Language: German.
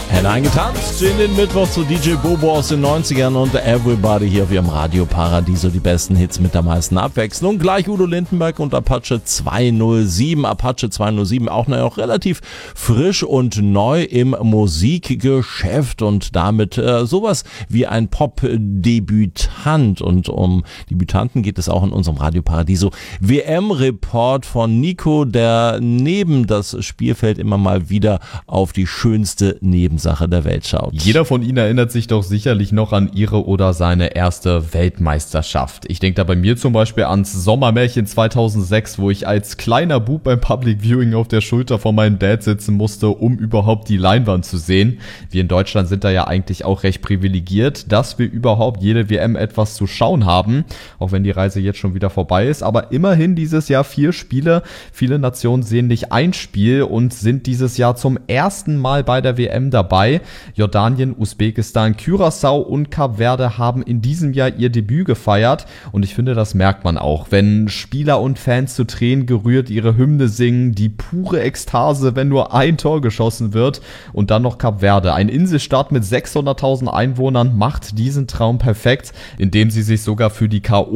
Hineingetanzt in den Mittwoch zu DJ Bobo aus den 90ern und Everybody hier auf ihrem Radio Paradiso. Die besten Hits mit der meisten Abwechslung. Gleich Udo Lindenberg und Apache 207. Apache 207 auch noch relativ frisch und neu im Musikgeschäft und damit sowas wie ein Pop-Debütant. Und um Debütanten geht es auch in unserem Radio Paradiso WM-Report von Nico, der neben das Spielfeld immer mal wieder auf die schönste Nebensache der Welt schaut. Jeder von Ihnen erinnert sich doch sicherlich noch an ihre oder seine erste Weltmeisterschaft. Ich denke da bei mir zum Beispiel ans Sommermärchen 2006, wo ich als kleiner Bub beim Public Viewing auf der Schulter von meinem Dad sitzen musste, um überhaupt die Leinwand zu sehen. Wir in Deutschland sind da ja eigentlich auch recht privilegiert, dass wir überhaupt jede WM etwas zu schauen haben, auch wenn die Reise jetzt schon wieder vorbei ist. Aber immerhin dieses Jahr 4 Spiele. Viele Nationen sehen nicht ein Spiel und sind dieses Jahr zum ersten Mal bei der WM dabei. Jordanien, Usbekistan, Curaçao und Kap Verde haben in diesem Jahr ihr Debüt gefeiert und ich finde, das merkt man auch, wenn Spieler und Fans zu Tränen gerührt ihre Hymne singen, die pure Ekstase, wenn nur ein Tor geschossen wird und dann noch Kap Verde. Ein Inselstaat mit 600.000 Einwohnern macht diesen Traum perfekt, indem sie sich sogar für die K.O.